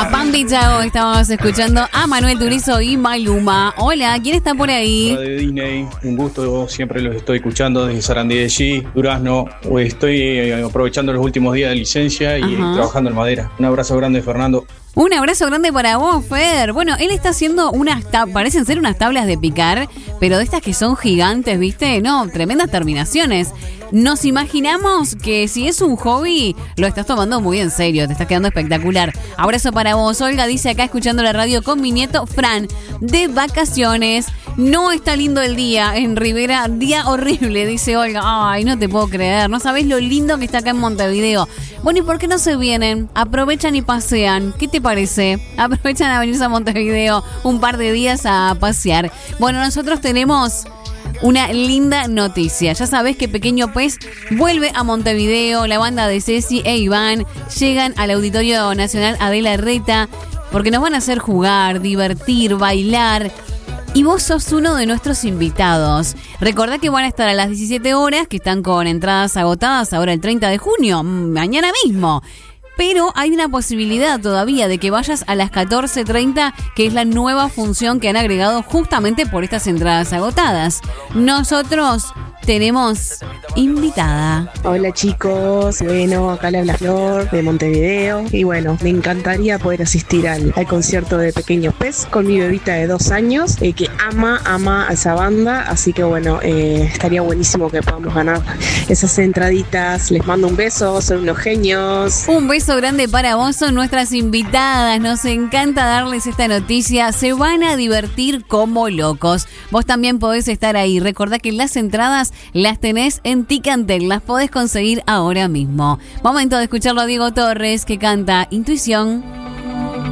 A Pampi Chao estábamos escuchando a Manuel Turizo y Maluma. Hola, ¿quién está por ahí? De Disney, un gusto, siempre los estoy escuchando desde Sarandí de G, Durazno. Estoy aprovechando los últimos días de licencia y trabajando en madera. Un abrazo grande, Fernando. Un abrazo grande para vos, Fer. Bueno, él está haciendo parecen ser unas tablas de picar, pero de estas que son gigantes, ¿viste? No, tremendas terminaciones. Nos imaginamos que si es un hobby, lo estás tomando muy en serio, te estás quedando espectacular. Abrazo para vos. Olga dice acá escuchando la radio con mi nieto Fran, de vacaciones. No está lindo el día en Rivera, día horrible, dice Olga. Ay, no te puedo creer, no sabés lo lindo que está acá en Montevideo. Bueno, ¿y por qué no se vienen? Aprovechan y pasean. ¿Qué te parece? Aprovechan a venirse a Montevideo un par de días a pasear. Bueno, nosotros tenemos una linda noticia. Ya sabés que Pequeño Pez vuelve a Montevideo. La banda de Ceci e Iván llegan al Auditorio Nacional Adela Reta porque nos van a hacer jugar, divertir, bailar. Y vos sos uno de nuestros invitados. Recordá que van a estar a las 17 horas, que están con entradas agotadas ahora el 30 de junio, mañana mismo. Pero hay una posibilidad todavía de que vayas a las 14:30, que es la nueva función que han agregado justamente por estas entradas agotadas. Nosotros tenemos invitada. Hola chicos, bueno, acá le habla Flor de Montevideo y bueno, me encantaría poder asistir al concierto de Pequeño Pez con mi bebita de 2 años que ama a esa banda, así que bueno, estaría buenísimo que podamos ganar esas entraditas. Les mando un beso, son unos genios. Un beso grande para vos, son nuestras invitadas, nos encanta darles esta noticia, se van a divertir como locos. Vos también podés estar ahí, recordá que las entradas las tenés en Ticantel, las podés conseguir ahora mismo. Momento de escucharlo a Diego Torres que canta Intuición.